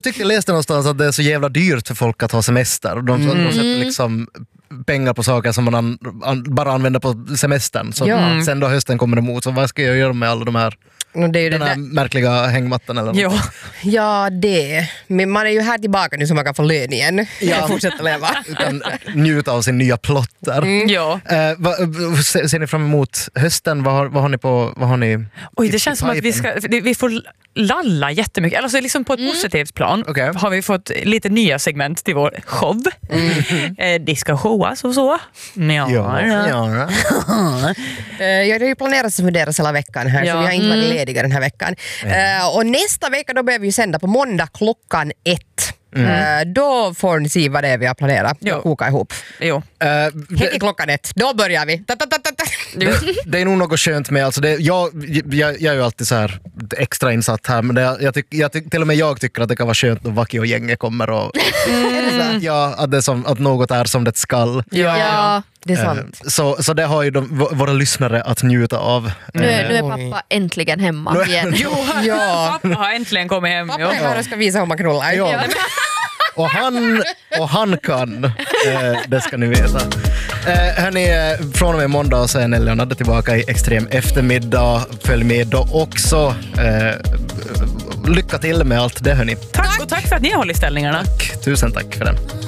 Jag läste någonstans att det är så jävla dyrt för folk att ha semester. De sätter liksom pengar på saker som man bara använder på semestern. Så sen då hösten kommer emot, så vad ska jag göra med alla de här den här märkliga hängmattan eller något? Ja, det. Men man är ju här tillbaka nu så man kan få lön igen. Ja. Fortsätta leva. Utan njuta av sin nya plotter. Ser ni fram emot hösten? Vad har ni? Oj, det känns som att vi får lalla jättemycket. Alltså liksom på ett positivt plan har vi fått lite nya segment till vår show. Det ska showas och så. Jag har ju planerat för deras hela veckan här så vi har inte varit lediga den här veckan. Och nästa vecka då börjar vi sända på måndag 1:00. Då får ni se vad det är vi har planerat. Koka ihop. Hej klockan 1. Då börjar vi. Det är nog något skönt med alltså jag är ju alltid så här extra insatt här, men till och med jag tycker att det kan vara skönt när Vaki och gänget kommer och att något är som det skall. Ja, det är sant. Så det har ju våra lyssnare att njuta av. Nu är pappa äntligen hemma igen. Pappa har äntligen kommit hem. Pappa är här och ska visa hur man knullar. Och han kan, det ska ni veta. Hörni, från och med måndag så är Nelly och Nadde tillbaka i Extrem eftermiddag. Följ med då också. Lycka till med allt det, hörni. Tack för att ni håller ställningarna. Tusen tack för den.